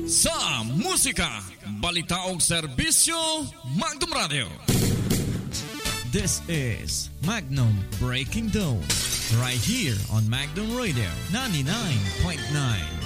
Sa musika, balita o serbisyo, Magnum Radio. This is Magnum Breaking Dawn, right here on Magnum Radio 99.9.